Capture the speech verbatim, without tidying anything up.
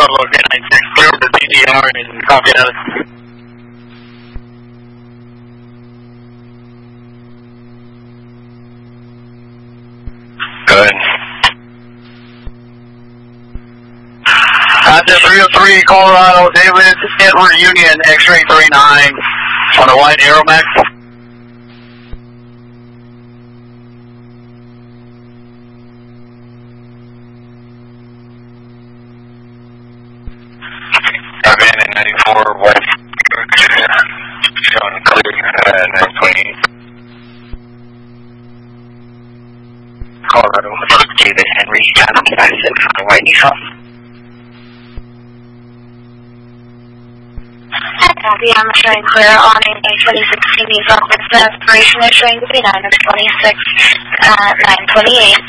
Bravo K nine six, clear over the D D R and copy out. Good. At the three oh three Colorado, David, Edward Union, X-ray three nine on the white Aeromax. Abandon ninety-four West, showing clear at nine twenty-eight. Colorado, David Henry, channel ninety-six on the white Nissan. Copy, I'm showing clear on a twenty-six T V Southwest aspiration is showing to be nine of twenty-six at nine twenty-eight.